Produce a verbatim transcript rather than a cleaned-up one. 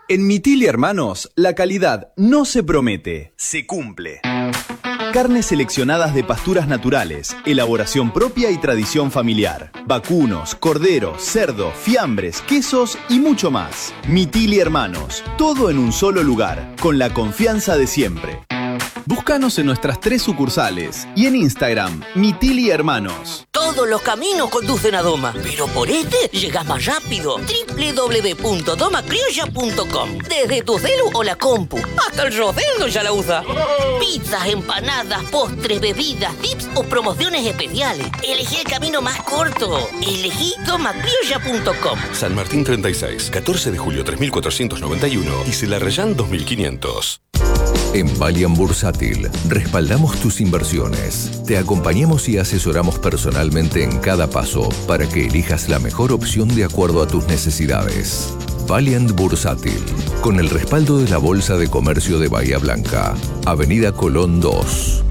En Mitili Hermanos, la calidad no se promete, se cumple. Carnes seleccionadas de pasturas naturales, elaboración propia y tradición familiar. Vacunos, corderos, cerdo, fiambres, quesos y mucho más. Mitili Hermanos, todo en un solo lugar, con la confianza de siempre. Búscanos en nuestras tres sucursales y en Instagram, Mitili Hermanos. Todos los caminos conducen a Doma, pero por este llegas más rápido. doble u doble u doble u punto doma criolla punto com. Desde tu celu o la compu, hasta el Rosendo ya la usa. Pizzas, empanadas, postres, bebidas, tips o promociones especiales. Elegí el camino más corto. Elegí doma criolla punto com. San Martín treinta y seis, catorce de julio tres mil cuatrocientos noventa y uno y Celarrayán dos mil quinientos. En Valiant Bursátil respaldamos tus inversiones. Te acompañamos y asesoramos personalmente en cada paso para que elijas la mejor opción de acuerdo a tus necesidades. Valiant Bursátil, con el respaldo de la Bolsa de Comercio de Bahía Blanca, Avenida Colón dos.